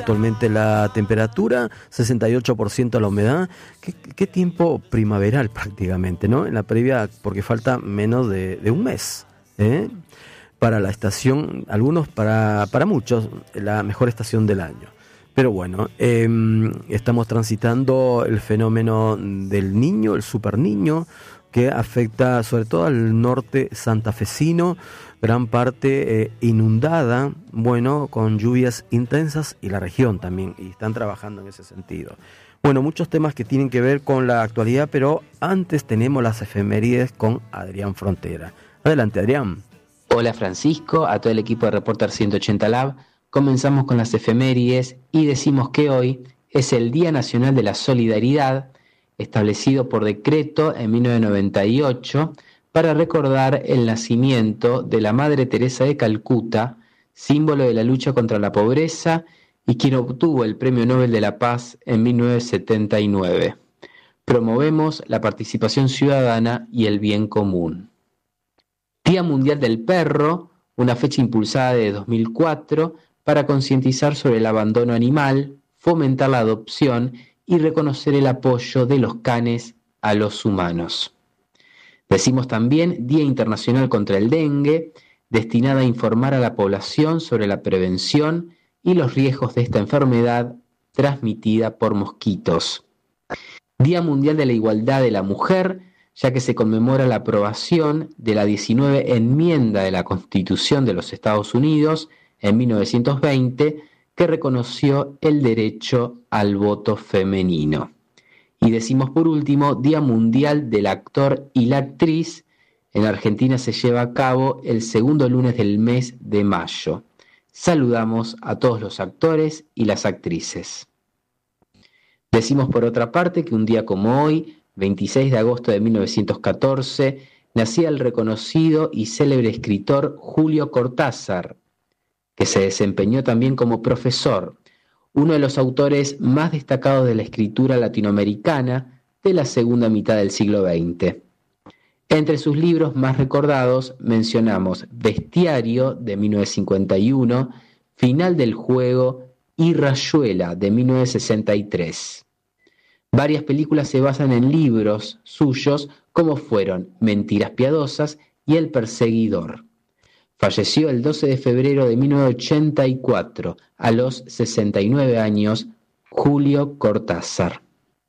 actualmente la temperatura, 68% la humedad. ¿Qué tiempo primaveral prácticamente, ¿no? En la previa, porque falta menos de un mes, para la estación, para muchos, la mejor estación del año. Pero bueno, estamos transitando el fenómeno del niño, el super niño, que afecta sobre todo al norte santafesino, gran parte inundada, bueno, con lluvias intensas, y la región también, y están trabajando en ese sentido. Bueno, muchos temas que tienen que ver con la actualidad, pero antes tenemos las efemérides con Adrián Frontera. Adelante, Adrián. Hola Francisco, a todo el equipo de Reporter 180 Lab. Comenzamos con las efemérides y decimos que hoy es el Día Nacional de la Solidaridad, establecido por decreto en 1998 para recordar el nacimiento de la Madre Teresa de Calcuta, símbolo de la lucha contra la pobreza y quien obtuvo el Premio Nobel de la Paz en 1979. Promovemos la participación ciudadana y el bien común. Día Mundial del Perro, una fecha impulsada desde 2004 para concientizar sobre el abandono animal, fomentar la adopción y reconocer el apoyo de los canes a los humanos. Decimos también Día Internacional contra el Dengue, destinada a informar a la población sobre la prevención y los riesgos de esta enfermedad transmitida por mosquitos. Día Mundial de la Igualdad de la Mujer, ya que se conmemora la aprobación de la 19 enmienda de la Constitución de los Estados Unidos en 1920, que reconoció el derecho al voto femenino. Y decimos por último, Día Mundial del Actor y la Actriz. En Argentina se lleva a cabo el segundo lunes del mes de mayo. Saludamos a todos los actores y las actrices. Decimos por otra parte que un día como hoy, 26 de agosto de 1914, nacía el reconocido y célebre escritor Julio Cortázar, que se desempeñó también como profesor, uno de los autores más destacados de la escritura latinoamericana de la segunda mitad del siglo XX. Entre sus libros más recordados mencionamos Bestiario de 1951, Final del Juego y Rayuela de 1963. Varias películas se basan en libros suyos, como fueron Mentiras Piadosas y El Perseguidor. Falleció el 12 de febrero de 1984, a los 69 años, Julio Cortázar.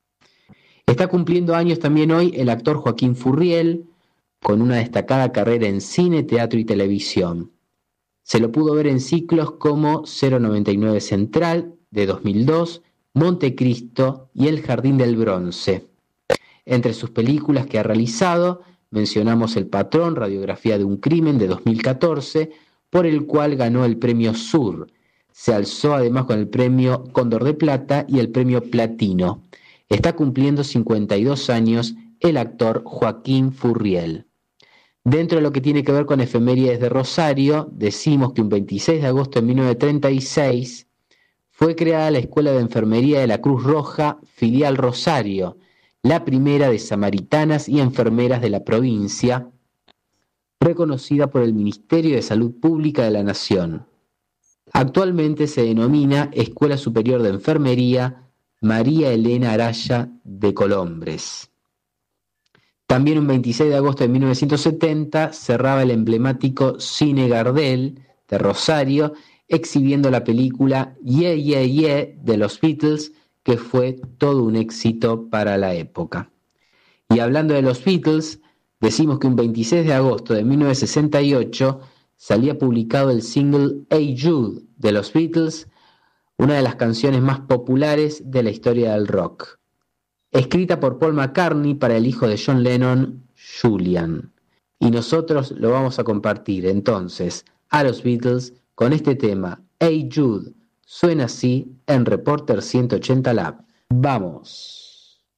Está cumpliendo años también hoy el actor Joaquín Furriel, con una destacada carrera en cine, teatro y televisión. Se lo pudo ver en ciclos como 099 Central, de 2002, Montecristo y El Jardín del Bronce. Entre sus películas que ha realizado, mencionamos El Patrón, radiografía de un crimen, de 2014, por el cual ganó el premio Sur. Se alzó además con el premio Cóndor de Plata y el premio Platino. Está cumpliendo 52 años el actor Joaquín Furriel. Dentro de lo que tiene que ver con efemérides de Rosario, decimos que un 26 de agosto de 1936 fue creada la Escuela de Enfermería de la Cruz Roja, filial Rosario, la primera de samaritanas y enfermeras de la provincia, reconocida por el Ministerio de Salud Pública de la Nación. Actualmente se denomina Escuela Superior de Enfermería María Elena Araya de Colombres. También un 26 de agosto de 1970 cerraba el emblemático Cine Gardel de Rosario, exhibiendo la película Yeah, Yeah, Yeah de los Beatles, que fue todo un éxito para la época. Y hablando de los Beatles, decimos que un 26 de agosto de 1968 salía publicado el single Hey Jude de los Beatles, una de las canciones más populares de la historia del rock. Escrita por Paul McCartney para el hijo de John Lennon, Julian. Y nosotros lo vamos a compartir entonces a los Beatles con este tema, Hey Jude, suena así en Reporter 180 Lab. ¡Vamos!